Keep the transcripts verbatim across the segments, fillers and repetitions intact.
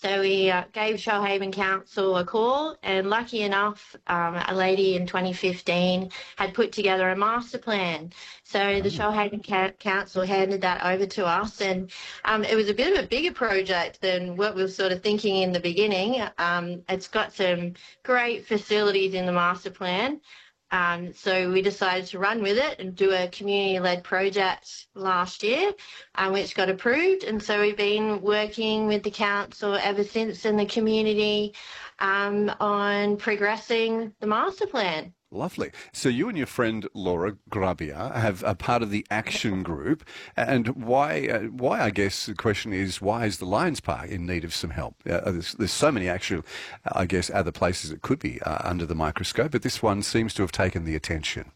So we uh, gave Shoalhaven Council a call, and lucky enough, um, a lady in twenty fifteen had put together a master plan. So the Shoalhaven Ca- Council handed that over to us, and um, it was a bit of a bigger project than what we were sort of thinking in the beginning. Um, it's got some great facilities in the master plan. Um, so we decided to run with it and do a community-led project last year, um, which got approved. And so we've been working with the council ever since in the community um, on progressing the master plan. Lovely. So you and your friend Laura Grabia have a part of the action group, and why? Uh, why? I guess the question is, why is the Lions Park in need of some help? Uh, there's, there's so many actual, uh, I guess, other places it could be uh, under the microscope, but this one seems to have taken the attention.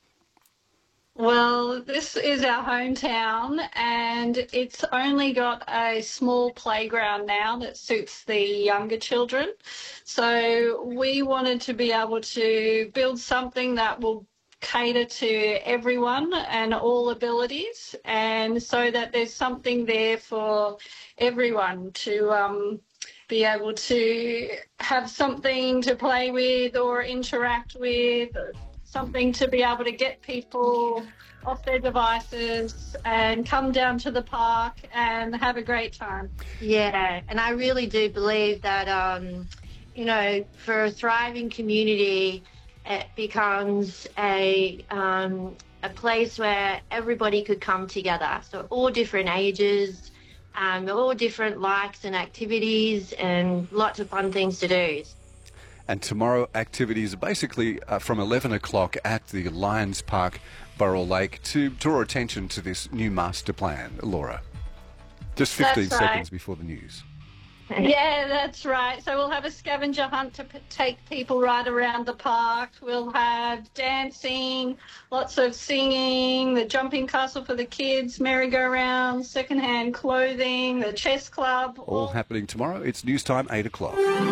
Well, this is our hometown, and it's only got a small playground now that suits the younger children. So we wanted to be able to build something that will cater to everyone and all abilities, and so that there's something there for everyone to um, be able to have something to play with or interact with, something to be able to get people off their devices and come down to the park and have a great time. Yeah, and I really do believe that, um, you know, for a thriving community, it becomes a um, a place where everybody could come together. So all different ages, um, all different likes and activities, and lots of fun things to do. And tomorrow activities are basically uh, from eleven o'clock at the Lions Park, Burrell Lake, to draw attention to this new master plan, Laura. Just fifteen That's right. seconds before the news. Yeah, that's right. So we'll have a scavenger hunt to p- take people right around the park. We'll have dancing, lots of singing, the jumping castle for the kids, merry-go-round, second-hand clothing, the chess club. All, all happening tomorrow. It's news time, eight o'clock.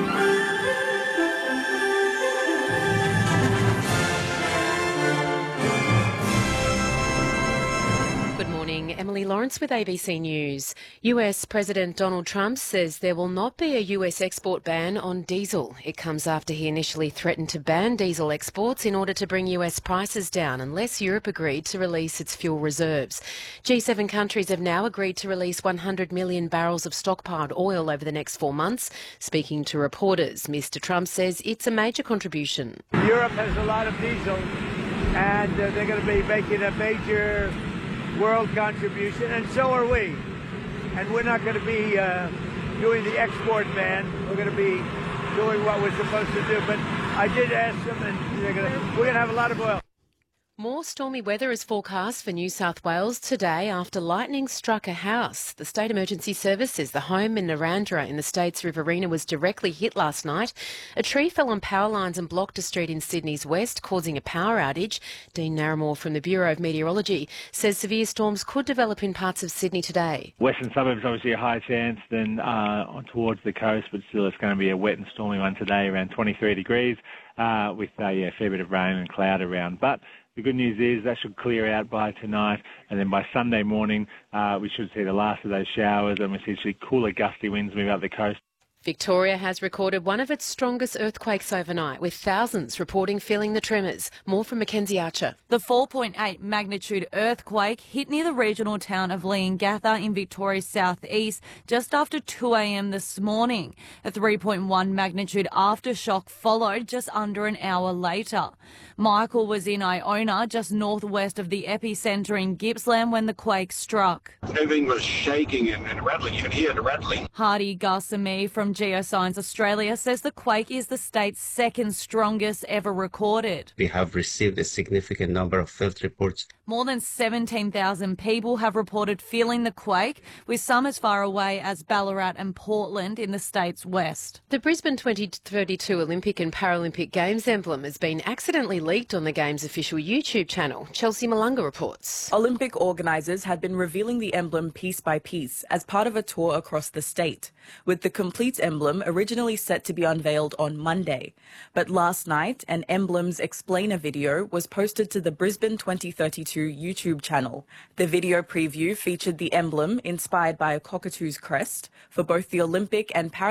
Good morning, Emily Lawrence with A B C News. U S President Donald Trump says there will not be a U S export ban on diesel. It comes after he initially threatened to ban diesel exports in order to bring U S prices down unless Europe agreed to release its fuel reserves. G seven countries have now agreed to release one hundred million barrels of stockpiled oil over the next four months. Speaking to reporters, Mister Trump says it's a major contribution. Europe has a lot of diesel, and uh, they're going to be making a major world contribution, and so are we. And we're not going to be uh, doing the export ban. We're going to be doing what we're supposed to do. But I did ask them, and they're going to, we're going to have a lot of oil. More stormy weather is forecast for New South Wales today after lightning struck a house. The State Emergency Service says the home in Narrandera in the state's Riverina was directly hit last night. A tree fell on power lines and blocked a street in Sydney's west, causing a power outage. Dean Narramore from the Bureau of Meteorology says severe storms could develop in parts of Sydney today. Western suburbs obviously a higher chance than uh, towards the coast, but still it's going to be a wet and stormy one today, around twenty-three degrees, uh, with a yeah, fair bit of rain and cloud around. But the good news is that should clear out by tonight, and then by Sunday morning uh, we should see the last of those showers, and we see actually cooler gusty winds move up the coast. Victoria has recorded one of its strongest earthquakes overnight, with thousands reporting feeling the tremors. More from Mackenzie Archer. The four point eight magnitude earthquake hit near the regional town of Leongatha in Victoria's southeast just after two a m this morning. A three point one magnitude aftershock followed just under an hour later. Michael was in Iona, just northwest of the epicentre in Gippsland when the quake struck. Everything was shaking and, and rattling. You could hear the rattling. Hardy Garsamy from Geoscience Australia says the quake is the state's second strongest ever recorded. We have received a significant number of field reports. More than seventeen thousand people have reported feeling the quake, with some as far away as Ballarat and Portland in the state's west. The Brisbane twenty thirty-two Olympic and Paralympic Games emblem has been accidentally leaked on the Games' official YouTube channel. Chelsea Malunga reports. Olympic organisers had been revealing the emblem piece by piece as part of a tour across the state, with the complete emblem originally set to be unveiled on Monday. But last night, an Emblems Explainer video was posted to the Brisbane twenty thirty-two YouTube channel. The video preview featured the emblem inspired by a cockatoo's crest for both the Olympic and Paralympic